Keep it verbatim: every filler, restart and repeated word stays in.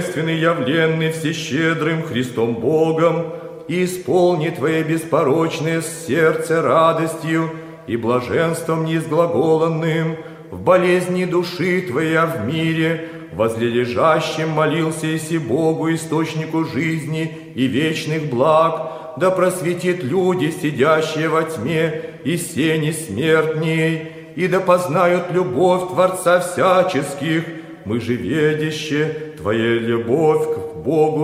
явленный всещедрым Христом Богом, и исполни Твое беспорочное сердце радостью и блаженством неизглаголанным, в болезни души Твоя в мире, возле лежащим молился еси Богу, источнику жизни и вечных благ, да просветит люди, сидящие во тьме и сени смертней, и да познают любовь Творца всяческих, мы же ведище Твоя любовь к Богу